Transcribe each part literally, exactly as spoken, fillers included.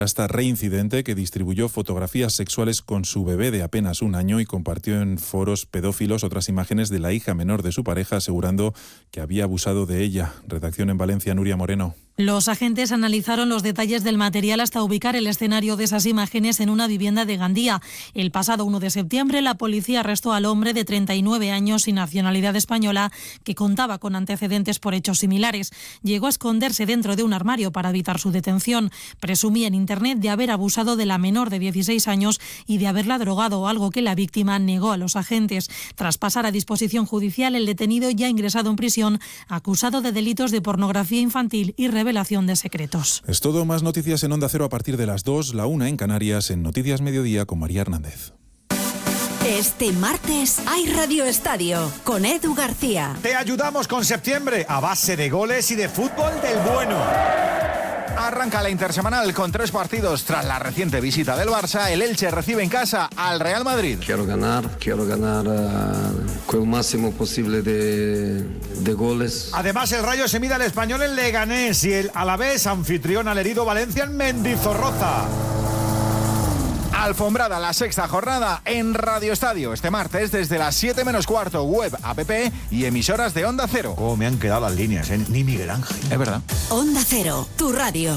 Esta reincidente que distribuyó fotografías sexuales con su bebé de apenas un año y compartió en foros pedófilos otras imágenes de la hija menor de su pareja, asegurando que había abusado de ella. Redacción en Valencia, Nuria Moreno. Los agentes analizaron los detalles del material hasta ubicar el escenario de esas imágenes en una vivienda de Gandía. El pasado uno de septiembre, la policía arrestó al hombre de treinta y nueve años y nacionalidad española que contaba con antecedentes por hechos similares. Llegó a esconderse dentro de un armario para evitar su detención. Presumía en Internet de haber abusado de la menor de dieciséis años y de haberla drogado, algo que la víctima negó a los agentes. Tras pasar a disposición judicial, el detenido ya ha ingresado en prisión, acusado de delitos de pornografía infantil y revelación de secretos. Es todo, más noticias en Onda Cero a partir de las dos, la una en Canarias, en Noticias Mediodía con María Hernández. Este martes hay Radio Estadio con Edu García. Te ayudamos con septiembre a base de goles y de fútbol del bueno. Arranca la intersemanal con tres partidos. Tras la reciente visita del Barça, el Elche recibe en casa al Real Madrid. Quiero ganar, quiero ganar uh, con el máximo posible de, de goles. Además, el Rayo se mide al Español en Leganés y el Alavés anfitrión al herido Valencia en Mendizorroza. Alfombrada la sexta jornada en Radio Estadio este martes desde las siete menos cuarto, web, app y emisoras de Onda Cero. Oh, me han quedado las líneas, ¿eh? Ni Miguel Ángel. Es verdad. Onda Cero, tu radio.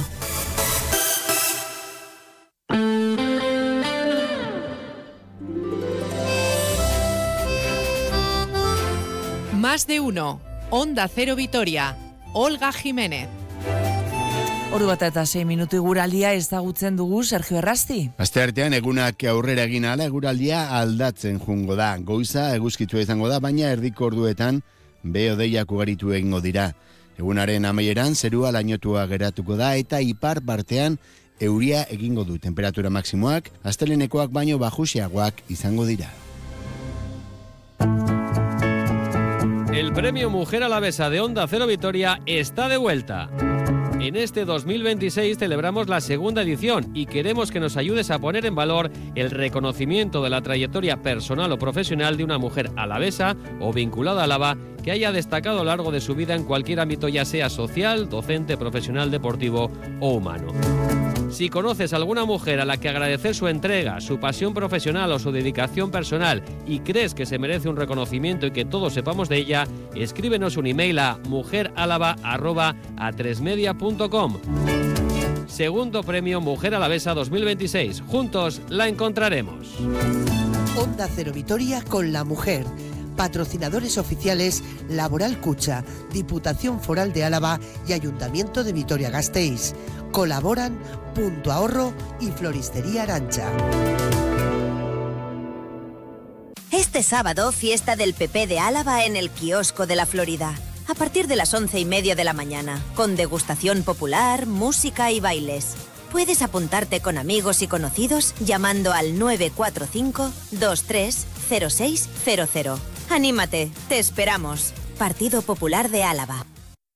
Más de uno. Onda Cero Vitoria. Olga Jiménez. Ordu bat eta sei minutu eguraldia ezagutzen dugu, Sergio Errasti. Asteartean egunak aurrera egin ahala, eguraldia aldatzen jungo da. Goiza eguzkitua izango da, baina erdiko orduetan behodeiak ugaritu egingo dira. Egunaren amaieran zerua lainotua geratuko da eta ipar partean euria egingo du. Temperatura maksimoak astelenekoak baino bajusiagoak izango dira. El premio Mujer Alavesa de Onda Cero Vitoria está de vuelta. En este dos mil veintiséis celebramos la segunda edición y queremos que nos ayudes a poner en valor el reconocimiento de la trayectoria personal o profesional de una mujer alavesa o vinculada a Álava que haya destacado a lo largo de su vida en cualquier ámbito, ya sea social, docente, profesional, deportivo o humano. Si conoces a alguna mujer a la que agradecer su entrega, su pasión profesional o su dedicación personal y crees que se merece un reconocimiento y que todos sepamos de ella, escríbenos un email a mujeralava arroba a tres media punto com. Segundo premio Mujer Alavesa dos mil veintiséis. Juntos la encontraremos. Onda Cero Vitoria con la mujer. Patrocinadores oficiales Laboral Cucha, Diputación Foral de Álava y Ayuntamiento de Vitoria-Gasteiz. Colaboran Punto Ahorro y Floristería Arancha. Este sábado, fiesta del P P de Álava en el Quiosco de la Florida. A partir de las once y media de la mañana, con degustación popular, música y bailes. Puedes apuntarte con amigos y conocidos llamando al nueve cuatro cinco, dos tres cero seis cero cero. Anímate, te esperamos. Partido Popular de Álava.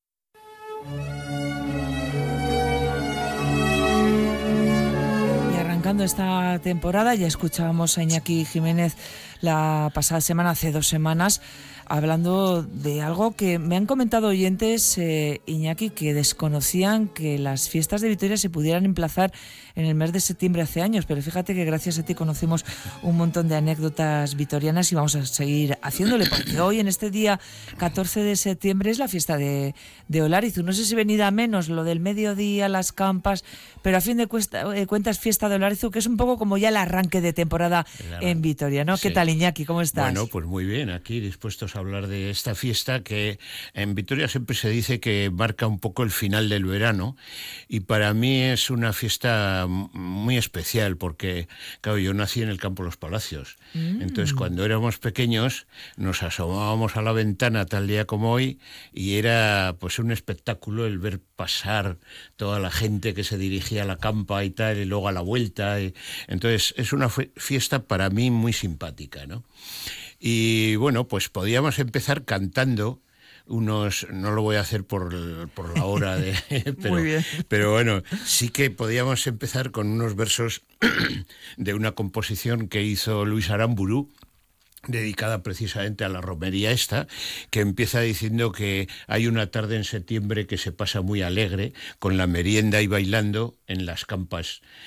Y arrancando esta temporada, ya escuchábamos a Iñaki Jiménez la pasada semana, hace dos semanas, hablando de algo que me han comentado oyentes, eh, Iñaki, que desconocían que las fiestas de Vitoria se pudieran emplazar en el mes de septiembre hace años, pero fíjate que gracias a ti conocemos un montón de anécdotas vitorianas y vamos a seguir haciéndole, porque hoy, en este día catorce de septiembre, es la fiesta de, de Olarizu. No sé si venida a menos lo del mediodía, las campas, pero a fin de cuesta, eh, cuentas fiesta de Olarizu, que es un poco como ya el arranque de temporada en Vitoria, ¿no? Sí. ¿Qué tal, Iñaki? ¿Cómo estás? Bueno, pues muy bien, aquí dispuestos a hablar de esta fiesta que en Vitoria siempre se dice que marca un poco el final del verano, y para mí es una fiesta muy especial porque, claro, yo nací en el Campo de los Palacios. Mm. Entonces, cuando éramos pequeños nos asomábamos a la ventana tal día como hoy y era pues un espectáculo el ver pasar toda la gente que se dirigía a la campa y tal, y luego a la vuelta. Y, entonces, es una fiesta para mí muy simpática, ¿no? Y bueno, pues podíamos empezar cantando unos, no lo voy a hacer por, por la hora de, pero, Muy bien. Pero bueno, sí que podíamos empezar con unos versos de una composición que hizo Luis Aramburu, dedicada precisamente a la romería esta, que empieza diciendo que hay una tarde en septiembre que se pasa muy alegre, con la merienda y bailando en las campas